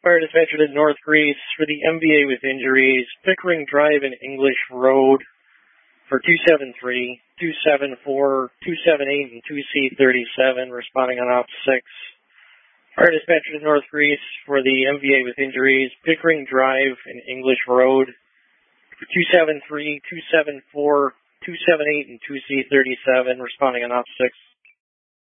Fire dispatcher to North Greece for the MVA with injuries, Pickering Drive and English Road for 273, 274, 278, and 2C37, responding on op 6. Fire dispatcher to North Greece for the MVA with injuries, Pickering Drive and English Road for 273, 274, 278, and 2C37, responding on op 6.